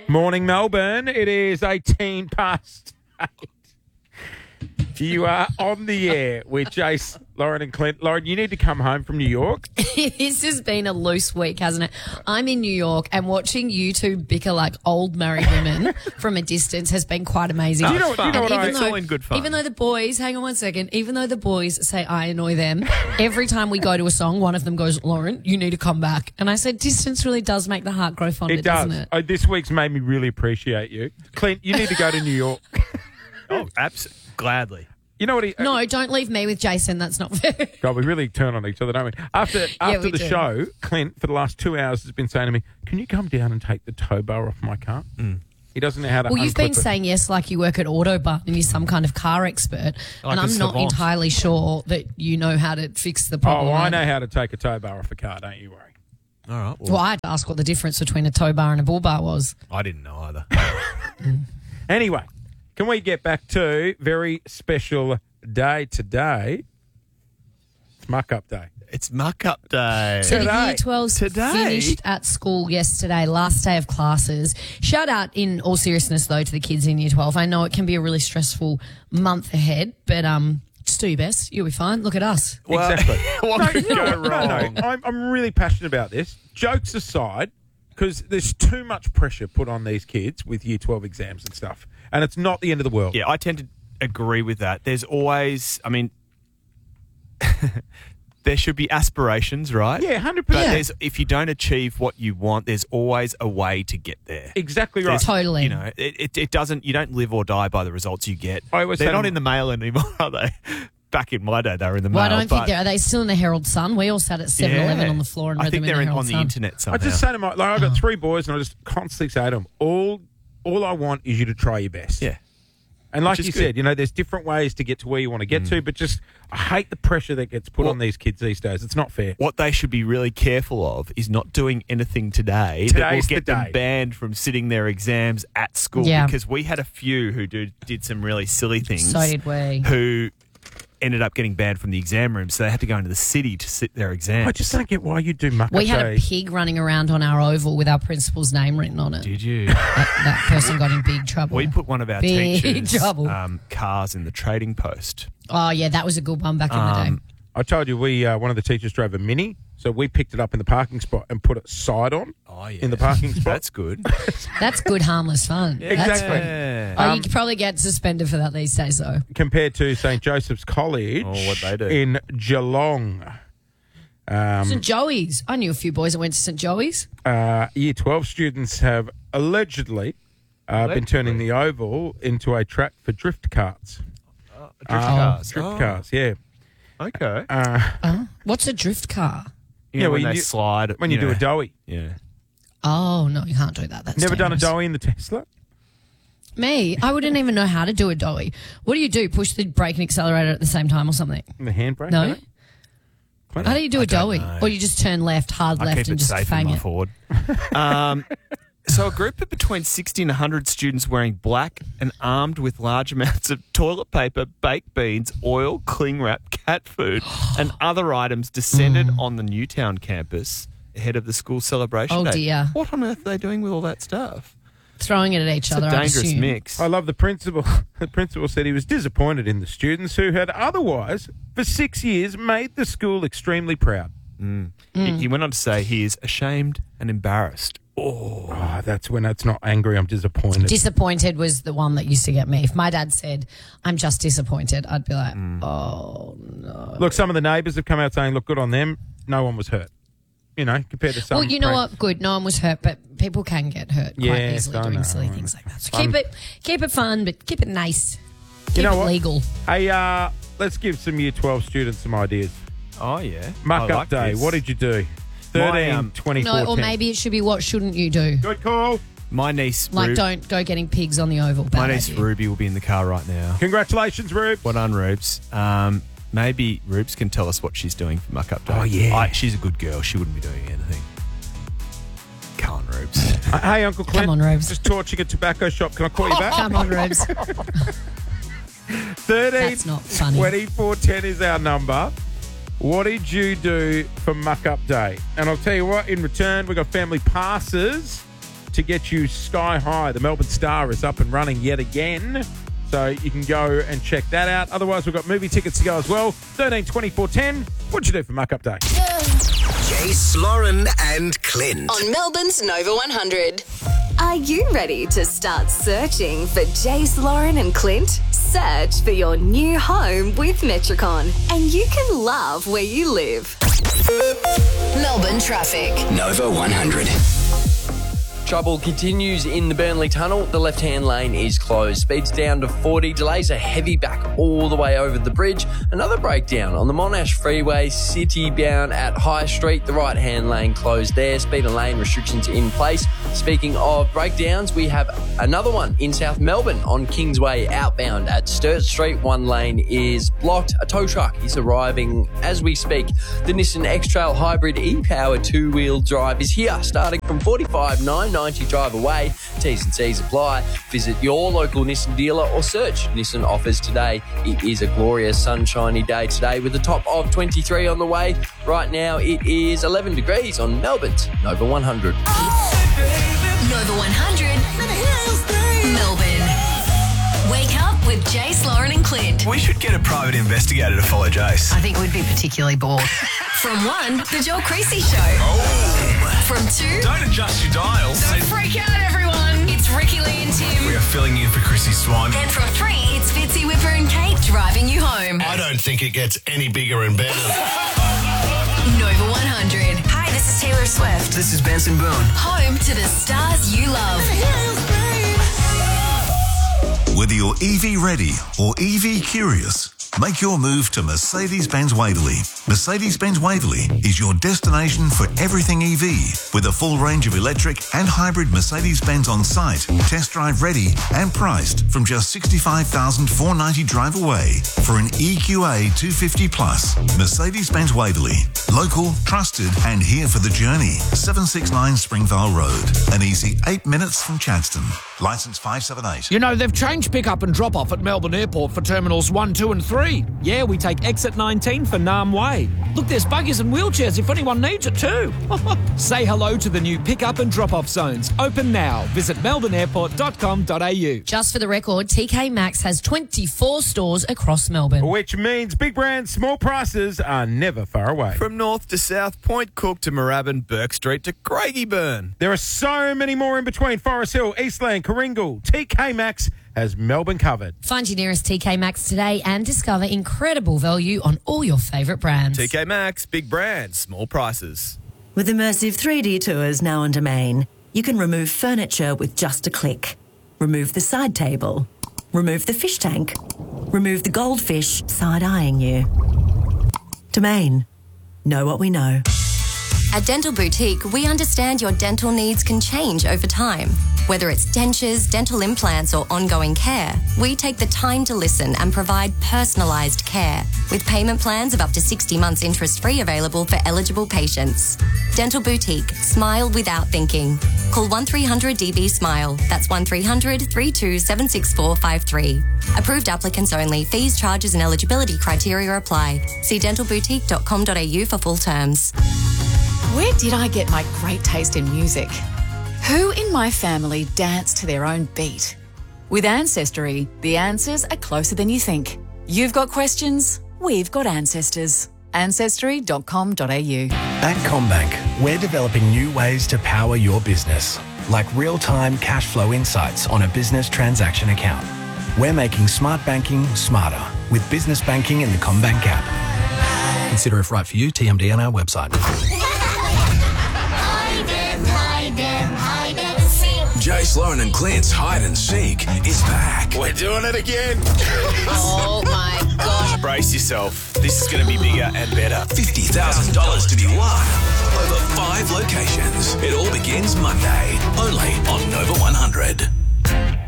Morning, Melbourne. It is 18 past 8. You are on the air with Jace, Lauren and Clint. Lauren, you need to come home from New York. This has been a loose week, hasn't it? I'm in New York and watching you two bicker like old married women from a distance has been quite amazing. Do you know what It's all in good fun. Even though the boys, hang on one second, even though the boys say I annoy them, every time we go to a song, one of them goes, Lauren, you need to come back. And I said, distance really does make the heart grow fonder, It does. doesn't it? This week's made me really appreciate you. Clint, you need to go to New York. Oh, absolutely. Gladly. You know what? No, don't leave me with Jason. That's not fair. God, we really turn on each other, don't we? After we the do. show, Clint, for the last 2 hours, has been saying to me, can you come down and take the tow bar off my car? He doesn't know how to Well, you've been unclip it. saying yes like you work at Autobahn and you're some kind of car expert. Like and a I'm not savant. entirely sure that you know how to fix the Oh, problem. I know how to take a tow bar off a car, don't you worry. All right. Well, I had to ask what the difference between a tow bar and a bull bar was. I didn't know either. Anyway, can we get back to very special day today? It's muck-up day. It's muck-up day. So the Today. Year 12s Today? finished at school yesterday, last day of classes. Shout out in all seriousness, though, to the kids in Year 12. I know it can be a really stressful month ahead, but just do your best. You'll be fine. Look at us. Well, Exactly. what could go wrong? No. I'm really passionate about this. Jokes aside, because there's too much pressure put on these kids with Year 12 exams and stuff, and it's not the end of the world. Yeah, I tend to agree with that. There's always, I mean, there should be aspirations, right? Yeah, 100%. But if you don't achieve what you want, there's always a way to get there. Exactly right. Totally. You know, it doesn't, you don't live or die by the results you get. I always They're say not to- in the mail anymore, are they? Back in my day, they were in the Well, I mail. don't think are they still in the Herald Sun? We all sat at 7-Eleven on the floor and read I think them in they're the Herald on the Sun. internet somehow. I just say to my, I've got 3 boys, and I just constantly say to them, all I want is you to try your best. Yeah. And like Which is you good. said, you know, there's different ways to get to where you want to get to, but just, I hate the pressure that gets put on these kids these days. It's not fair. What they should be really careful of is not doing anything today that will Today's get the them day. banned from sitting their exams at school. Yeah. Because we had a few who did some really silly things. So did we. Who ended up getting banned from the exam room, so they had to go into the city to sit their exams. I just don't get why you do muck-up We had a days. pig running around on our oval with our principal's name written on it. Did you? That person got in big trouble. We put one of our Big teachers' trouble. cars in the trading post. Oh, yeah, that was a good one back in the day. I told you, one of the teachers drove a Mini, so we picked it up in the parking spot and put it side on in the parking spot. That's good. That's good, harmless fun. That's Exactly. Yeah. Oh, you could probably get suspended for that these days, though. Compared to St. Joseph's College Oh, what they do. in Geelong. St. Joey's. I knew a few boys that went to St. Joey's. Year 12 students have allegedly been turning the oval into a track for drift carts. Drift cars. Drift Oh, cars, yeah. Okay. What's a drift car? You know, well, when you they do- slide. When you do know. a doughy. Yeah. Oh, no, you can't do that. That's Never done a dangerous. doughy in the Tesla? Me? I wouldn't even know how to do a doughy. What do? Push the brake and accelerator at the same time or something? In the handbrake? No? I think? How do you do a don't doughy? know. Or you just turn left, hard I left, keep and it just safe in fang my it? Ford. So a group of between 60 and 100 students wearing black and armed with large amounts of toilet paper, baked beans, oil, cling wrap, cat food and other items descended on the Newtown campus ahead of the school celebration Oh, day. dear. What on earth are they doing with all that stuff? Throwing it at each It's other, a I dangerous assume. mix. I love the principal. The principal said he was disappointed in the students who had otherwise, for 6 years, made the school extremely proud. He went on to say he is ashamed and embarrassed. Oh, that's when it's not angry, I'm disappointed. Disappointed was the one that used to get me. If my dad said, I'm just disappointed, I'd be like, oh, no. Look, some of the neighbours have come out saying, look, good on them. No one was hurt. You know, compared to some. Well, you know what? Good. No one was hurt, but people can get hurt quite Yes, easily I doing know, silly I know. things like that. So keep it fun, but keep it nice. Keep You know it what? legal. Hey, let's give some Year 12 students some ideas. Oh, yeah. Muck I up like day. this. What did you do? My, 13, 24, No, or 10. maybe it should be what shouldn't you do? Good call. My niece, Like, Ru- don't go getting pigs on the oval. my Bad niece idea. Ruby will be in the car right now. Congratulations, Rube. Well done, Rubes. Maybe Rubes can tell us what she's doing for Muck Up Day. Oh, yeah. She's a good girl. She wouldn't be doing anything. Come on, Rubes. Hey, Uncle Clint. Come on, Rubes. Just torching a tobacco shop. Can I call you back? Come on, Rubes. 13, That's not funny. 24, 10 is our number. What did you do for Muck Up Day? And I'll tell you what, in return, we got family passes enough to get you sky high. The Melbourne Star is up and running yet again, so you can go and check that out. Otherwise, we've got movie tickets to go as well. 13 24 10. What'd you do for Muck Up Day? Jace, Lauren and Clint. On Melbourne's Nova 100. Are you ready to start searching for Jace, Lauren and Clint? Search for your new home with Metricon, and you can love where you live. Melbourne traffic. Nova 100. Trouble continues in the Burnley Tunnel. The left-hand lane is closed. Speeds down to 40. Delays are heavy back all the way over the bridge. Another breakdown on the Monash Freeway, city-bound at High Street. The right-hand lane closed there. Speed and lane restrictions in place. Speaking of breakdowns, we have another one in South Melbourne on Kingsway outbound at Sturt Street. One lane is blocked. A tow truck is arriving as we speak. The Nissan X-Trail Hybrid e-Power two-wheel drive is here, starting from $45,990 drive away. T's and C's apply. Visit your local Nissan dealer or search Nissan offers today. It is a glorious sunshiny day today with a top of 23 on the way. Right now it is 11 degrees on Melbourne's Nova 100. Nova 100. Melbourne. Wake up with Jace, Lauren and Clint. We should get a private investigator to follow Jace. I think we'd be particularly bored. From 1, The Joel Creasy Show. From 2, Don't adjust your dials. Don't freak out, everyone. It's Ricky Lee and Tim. We are filling in for Chrissy Swan. And from 3, it's Fitzy Whipper and Kate driving you home. I don't think it gets any bigger and better. Nova 100. Hi, this is Taylor Swift. This is Benson Boone. Home to the stars you love. Whether you're EV ready or EV curious, make your move to Mercedes-Benz Waverley. Mercedes-Benz Waverley is your destination for everything EV, with a full range of electric and hybrid Mercedes-Benz on site, test drive ready and priced from just $65,490 drive away for an EQA 250 Plus. Mercedes-Benz Waverley, local, trusted and here for the journey. 769 Springvale Road, an easy 8 minutes from Chadstone. Licence 578. You know, they've changed pick-up and drop-off at Melbourne Airport for Terminals 1, 2 and 3. Yeah, we take exit 19 for Nam Way. Look, there's buggies and wheelchairs if anyone needs it too. Say hello to the new pick-up and drop-off zones. Open now. Visit melbourneairport.com.au. Just for the record, TK Maxx has 24 stores across Melbourne. Which means big brands, small prices are never far away. From north to south, Point Cook to Moorabbin, Burke Street to Craigieburn. There are so many more in between. Forest Hill, Eastland, Coringal. TK Maxx has Melbourne covered. Find your nearest TK Maxx today and discover incredible value on all your favourite brands. TK Maxx, big brands, small prices. With immersive 3D tours now on Domain, you can remove furniture with just a click. Remove the side table. Remove the fish tank. Remove the goldfish side-eyeing you. Domain. Know what we know. At Dental Boutique, we understand your dental needs can change over time. Whether it's dentures, dental implants, or ongoing care, we take the time to listen and provide personalised care, with payment plans of up to 60 months interest-free available for eligible patients. Dental Boutique. Smile without thinking. Call 1300-DB-SMILE. That's 1300 32 76453. Approved applicants only. Fees, charges and eligibility criteria apply. See dentalboutique.com.au for full terms. Where did I get my great taste in music? Who in my family dance to their own beat? With Ancestry, the answers are closer than you think. You've got questions, we've got ancestors. Ancestry.com.au. At CommBank, we're developing new ways to power your business, like real-time cash flow insights on a business transaction account. We're making smart banking smarter with business banking in the CommBank app. Consider if right for you, TMD on our website. Jace, Lauren and Clint's Hide and Seek is back. We're doing it again. Oh my gosh. Brace yourself. This is going to be bigger and better. $50,000 to be won. Over 5 locations. It all begins Monday, only on Nova 100.